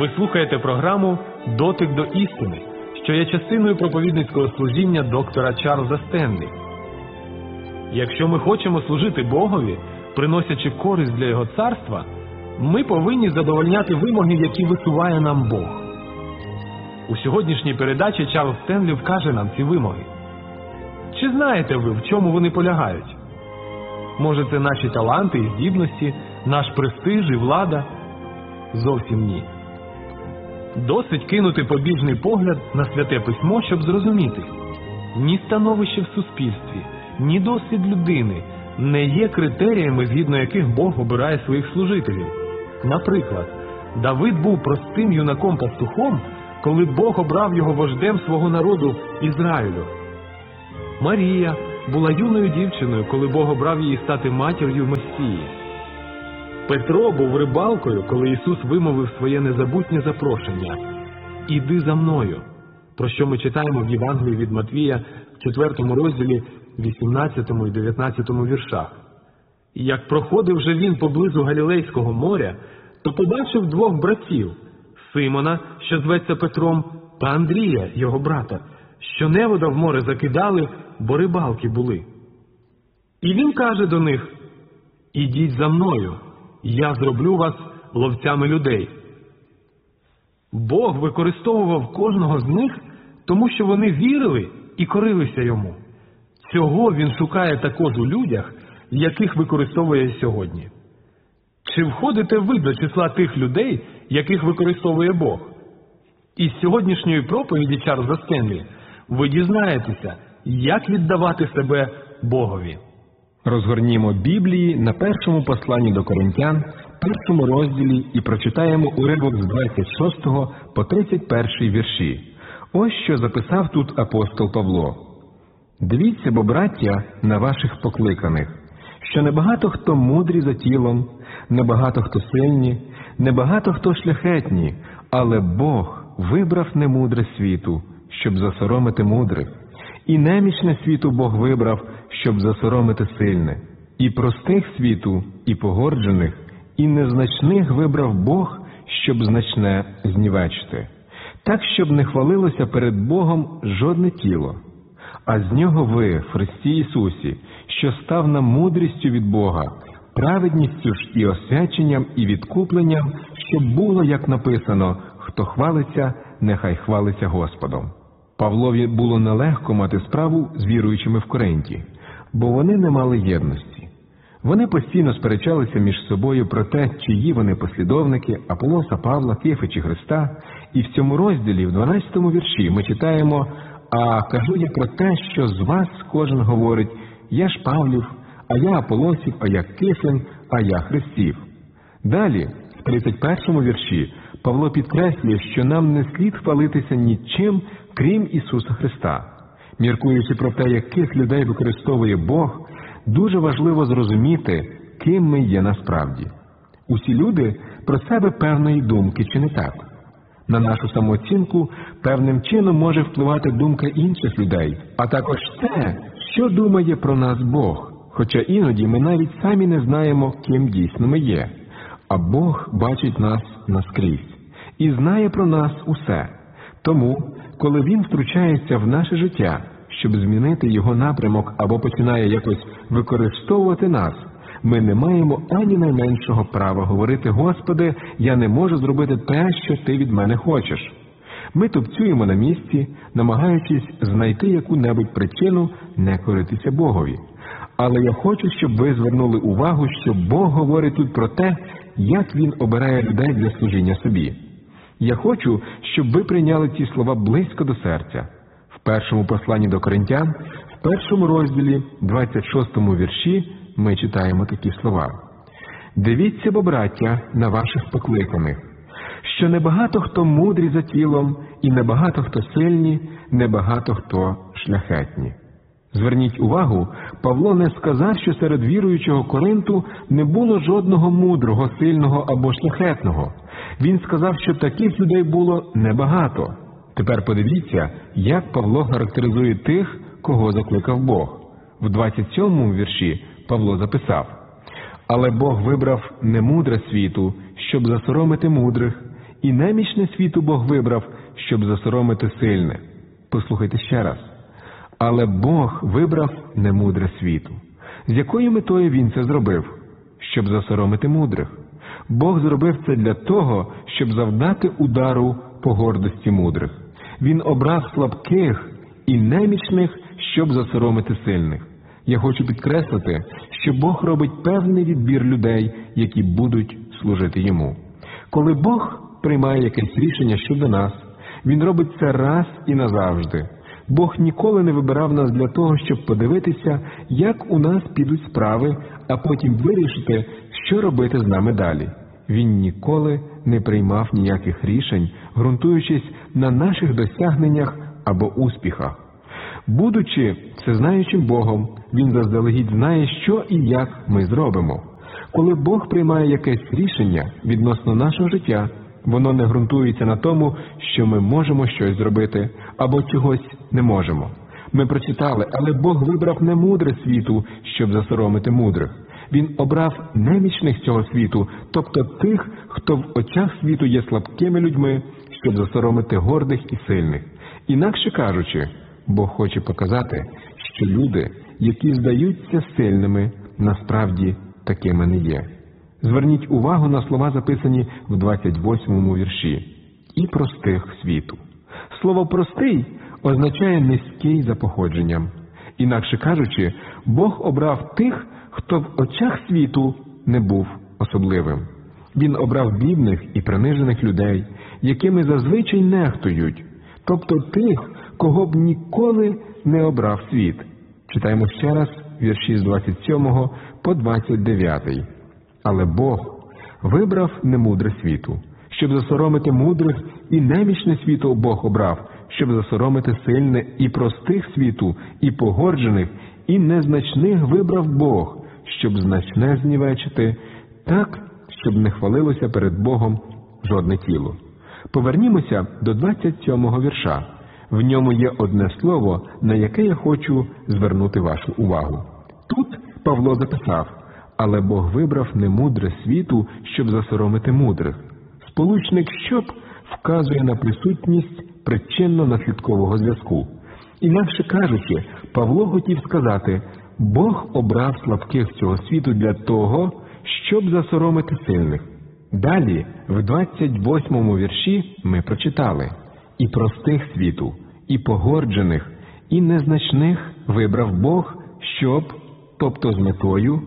Ви слухаєте програму «Дотик до істини», що є частиною проповідницького служіння доктора Чарльза Стенлі. Якщо ми хочемо служити Богові, приносячи користь для Його царства, ми повинні задовольняти вимоги, які висуває нам Бог. У сьогоднішній передачі Чарльз Стенлі вкаже нам ці вимоги. Чи знаєте ви, в чому вони полягають? Може, це наші таланти і здібності, наш престиж і влада? Зовсім ні. Досить кинути побіжний погляд на Святе Письмо, щоб зрозуміти. Ні становище в суспільстві, ні досвід людини не є критеріями, згідно яких Бог обирає своїх служителів. Наприклад, Давид був простим юнаком-пастухом, коли Бог обрав його вождем свого народу Ізраїлю. Марія була юною дівчиною, коли Бог обрав її стати матір'ю Месії. Петро був рибалкою, коли Ісус вимовив своє незабутнє запрошення «Іди за мною», про що ми читаємо в Євангелії від Матвія в 4 розділі 18 і 19 віршах. І як проходив же він поблизу Галілейського моря, то побачив двох братів – Симона, що зветься Петром, та Андрія, його брата, що невода в море закидали, бо рибалки були. І він каже до них: «Ідіть за мною, я зроблю вас ловцями людей». Бог використовував кожного з них, тому що вони вірили і корилися йому. Цього він шукає також у людях, яких використовує сьогодні. Чи входите ви до числа тих людей, яких використовує Бог? Із сьогоднішньої проповіді Чарльза Стенлі ви дізнаєтеся, як віддавати себе Богові. Розгорнімо Біблії на першому посланні до Коринтян, першому розділі, і прочитаємо уривок з 26 по 31 вірші. Ось що записав тут апостол Павло. «Дивіться, бо, браття, на ваших покликаних, що небагато хто мудрі за тілом, небагато хто сильні, небагато хто шляхетні, але Бог вибрав немудре світу, щоб засоромити мудрих. І немічне світу Бог вибрав, щоб засоромити сильне. І простих світу, і погорджених, і незначних вибрав Бог, щоб значне знівечити. Так, щоб не хвалилося перед Богом жодне тіло. А з нього ви, в Христі Ісусі, що став нам мудрістю від Бога, праведністю ж і освяченням, і відкупленням, щоб було, як написано, хто хвалиться, нехай хвалиться Господом». Павлові було нелегко мати справу з віруючими в Коринті, бо вони не мали єдності. Вони постійно сперечалися між собою про те, чиї вони послідовники – Аполлоса, Павла, Кефи чи Христа. І в цьому розділі, в 12 вірші, ми читаємо: «А кажу я про те, що з вас кожен говорить: я ж Павлів, а я Аполосів, а я Кефин, а я Христів». Далі, в 31 вірші, Павло підкреслює, що нам не слід хвалитися нічим, крім Ісуса Христа. Міркуючи про те, яких людей використовує Бог, дуже важливо зрозуміти, ким ми є насправді. Усі люди про себе певної думки, чи не так? На нашу самооцінку певним чином може впливати думка інших людей, а також те, що думає про нас Бог, хоча іноді ми навіть самі не знаємо, ким дійсно ми є. А Бог бачить нас наскрізь і знає про нас усе. Тому, коли Він втручається в наше життя, щоб змінити його напрямок або починає якось використовувати нас, ми не маємо ані найменшого права говорити: «Господи, я не можу зробити те, що Ти від мене хочеш». Ми тупцюємо на місці, намагаючись знайти яку-небудь причину не коритися Богові. Але я хочу, щоб ви звернули увагу, що Бог говорить тут про те, як Він обирає людей для служіння собі. Я хочу, щоб ви прийняли ці слова близько до серця. В першому посланні до Коринтян, в першому розділі, 26 вірші, ми читаємо такі слова. «Дивіться, бо, браття, на ваших покликаних, що небагато хто мудрі за тілом, і небагато хто сильні, небагато хто шляхетні». Зверніть увагу, Павло не сказав, що серед віруючого Коринту не було жодного мудрого, сильного або шляхетного. Він сказав, що таких людей було небагато. Тепер подивіться, як Павло характеризує тих, кого закликав Бог. В 27 вірші Павло записав: «Але Бог вибрав немудре світу, щоб засоромити мудрих, і немічне світу Бог вибрав, щоб засоромити сильне. Послухайте ще раз. Але Бог вибрав немудре світу. З якою метою Він це зробив? Щоб засоромити мудрих. Бог зробив це для того, щоб завдати удару по гордості мудрих. Він обрав слабких і немічних, щоб засоромити сильних. Я хочу підкреслити, що Бог робить певний відбір людей, які будуть служити Йому. Коли Бог приймає якесь рішення щодо нас, Він робить це раз і назавжди. Бог ніколи не вибирав нас для того, щоб подивитися, як у нас підуть справи, а потім вирішити, що робити з нами далі. Він ніколи не приймав ніяких рішень, ґрунтуючись на наших досягненнях або успіхах. Будучи всезнаючим Богом, Він заздалегідь знає, що і як ми зробимо. Коли Бог приймає якесь рішення відносно нашого життя, воно не ґрунтується на тому, що ми можемо щось зробити або чогось не можемо. Ми прочитали, але Бог вибрав немудре світу, щоб засоромити мудрих. Він обрав немічних цього світу, тобто тих, хто в очах світу є слабкими людьми, щоб засоромити гордих і сильних. Інакше кажучи, Бог хоче показати, що люди, які здаються сильними, насправді такими не є. Зверніть увагу на слова, записані в 28-му вірші. «І простих світу». Слово «простий» означає «низький за походженням». Інакше кажучи, Бог обрав тих, хто в очах світу не був особливим. Він обрав бідних і принижених людей, якими зазвичай нехтують, тобто тих, кого б ніколи не обрав світ. Читаємо ще раз вірші з 27 по 29. Але Бог вибрав немудре світу, щоб засоромити мудрих, і немічне світу Бог обрав, щоб засоромити сильне, і простих світу, і погорджених, і незначних вибрав Бог, щоб значне знівечити, так, щоб не хвалилося перед Богом жодне тіло. Повернімося до 27-го вірша. В ньому є одне слово, на яке я хочу звернути вашу увагу. Тут Павло записав: «Але Бог вибрав немудре світу, щоб засоромити мудрих». Сполучник «щоб» вказує на присутність причинно-наслідкового зв'язку. Інакше кажучи, Павло хотів сказати: Бог обрав слабких цього світу для того, щоб засоромити сильних. Далі, в 28-му вірші ми прочитали: «І простих світу, і погорджених, і незначних вибрав Бог, щоб, тобто з метою,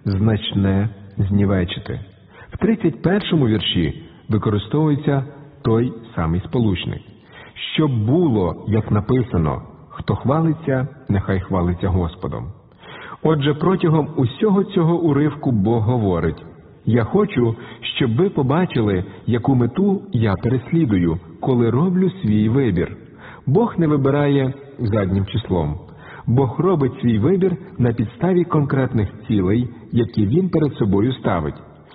значне знівечити». В 31-му вірші використовується той самий сполучник. «Щоб було, як написано, хто хвалиться, нехай хвалиться Господом». Отже, протягом усього цього уривку Бог говорить: «Я хочу, щоб ви побачили, яку мету я переслідую, коли роблю свій вибір». Бог не вибирає заднім числом. Бог робить свій вибір на підставі конкретних цілей, які Він перед собою ставить.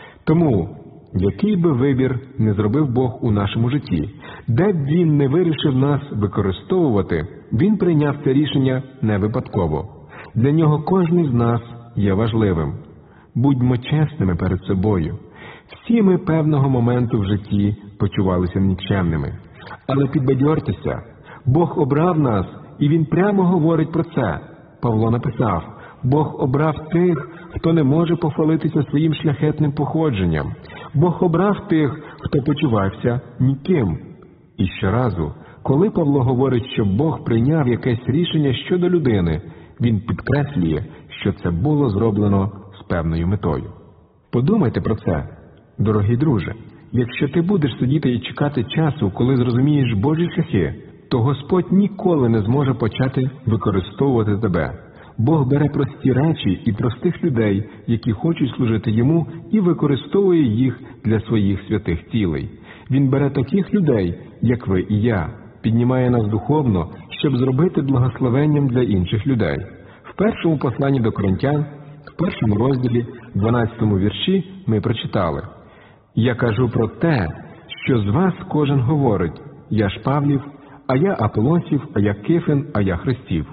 Тому, який би вибір не зробив Бог у нашому житті, де б Він не вирішив нас використовувати, Він прийняв це рішення не випадково. Для Нього кожен з нас є важливим. Будьмо чесними перед собою. Всі ми певного моменту в житті почувалися нікчемними. Але підбадьортеся, Бог обрав нас, і Він прямо говорить про це. Павло написав: «Бог обрав тих, хто не може похвалитися своїм шляхетним походженням. Бог обрав тих, хто почувався ніким». І щоразу, коли Павло говорить, що Бог прийняв якесь рішення щодо людини, він підкреслює, що це було зроблено з певною метою. Подумайте про це, дорогий друже. Якщо ти будеш сидіти і чекати часу, коли зрозумієш Божі шляхи, то Господь ніколи не зможе почати використовувати тебе. Бог бере прості речі і простих людей, які хочуть служити Йому, і використовує їх для своїх святих цілей. Він бере таких людей, як ви і я, піднімає нас духовно, щоб зробити благословенням для інших людей. В першому посланні до Коринтян, в першому розділі, 12-му вірші ми прочитали: «Я кажу про те, що з вас кожен говорить: я ж Павлів, а я Аполосів, а я Кифин, а я Христів».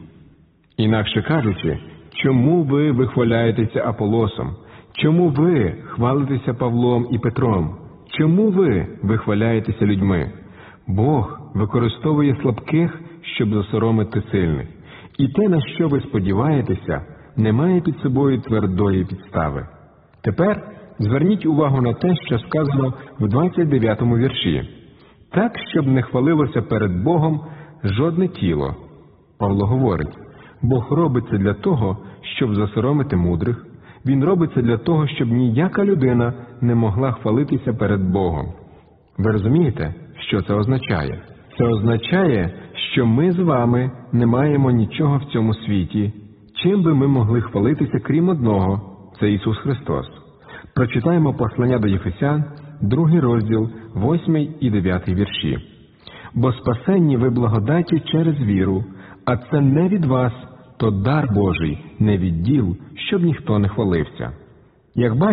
Інакше кажучи, чому ви вихваляєтеся Аполосом? Чому ви хвалитеся Павлом і Петром? Чому ви вихваляєтеся людьми? Бог використовує слабких, щоб засоромити сильних. І те, на що ви сподіваєтеся, не має під собою твердої підстави. Тепер зверніть увагу на те, що сказано в 29-му вірші. Так, щоб не хвалилося перед Богом жодне тіло. Павло говорить, Бог робить це для того, щоб засоромити мудрих. Він робить це для того, щоб ніяка людина не могла хвалитися перед Богом. Ви розумієте, що це означає? Це означає, що ми з вами не маємо нічого в цьому світі, чим би ми могли хвалитися, крім одного – це Ісус Христос. Прочитаємо послання до Єфесян, 2 розділ, 8 і 9 вірші. «Бо спасенні ви благодаті через віру, а це не від вас, то дар Божий, не від діл, щоб ніхто не хвалився». Як